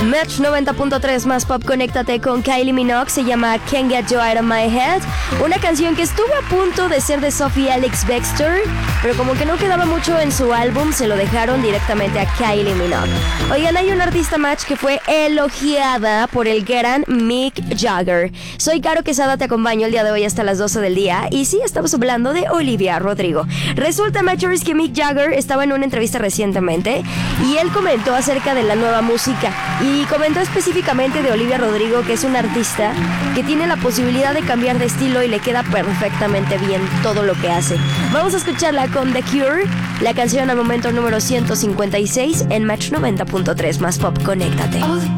Match 90.3 más pop, conéctate con Kylie Minogue, se llama Can't Get You Out of My Head, una canción que estuvo a punto de ser de Sophie Alex Bextor, pero como que no quedaba mucho en su álbum, se lo dejaron directamente a Kylie Minogue. Oigan, hay una artista Match que fue elogiada por el gran Mick Jagger. Soy Caro Quesada, te acompaño el día de hoy hasta las 12 del día, y sí, estamos hablando de Olivia Rodrigo. Resulta, Matchers, que Mick Jagger estaba en una entrevista recientemente y él comentó acerca de la nueva música y comentó específicamente de Olivia Rodrigo, que es una artista que tiene la posibilidad de cambiar de estilo y le queda perfectamente bien todo lo que hace. Vamos a escucharla con The Cure, la canción al momento número 156 en Match 90.3 más pop, conéctate.